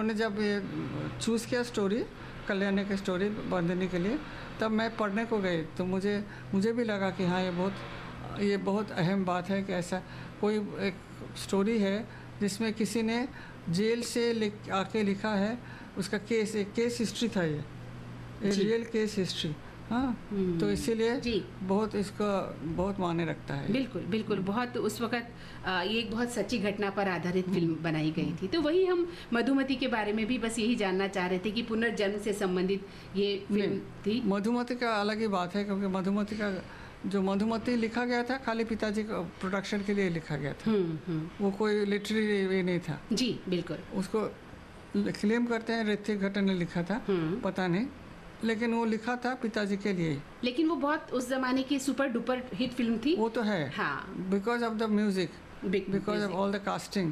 उन्होंने जब ये चूज़ किया स्टोरी, कल्याणी की स्टोरी बंदनी के लिए, तब मैं पढ़ने को गई तो मुझे भी लगा कि हाँ ये बहुत अहम बात है कि ऐसा कोई एक स्टोरी है जिसमें किसी ने जेल से आके लिखा है, उसका एक केस हिस्ट्री था, ये रियल केस हिस्ट्री। हाँ, तो इसीलिए बहुत इसका बहुत मायने रखता है। बिल्कुल बिल्कुल, बहुत उस वक्त ये एक बहुत सच्ची घटना पर आधारित फिल्म बनाई गई थी। तो वही हम मधुमती के बारे में भी बस यही जानना चाह रहे थे कि पुनर्जन्म से संबंधित ये फिल्म थी। मधुमती का अलग ही बात है, क्योंकि मधुमती लिखा गया था खाली पिताजी को प्रोडक्शन के लिए लिखा गया था। वो कोई लिटरेरी वे नहीं था। जी बिल्कुल। उसको क्लेम करते हैं ऋतिक घटन ने लिखा था, पता नहीं, लेकिन वो लिखा था पिताजी के लिए। लेकिन वो बहुत उस जमाने की सुपर डुपर हिट फिल्म थी। वो तो है, हाँ, because of the music, because of all the casting.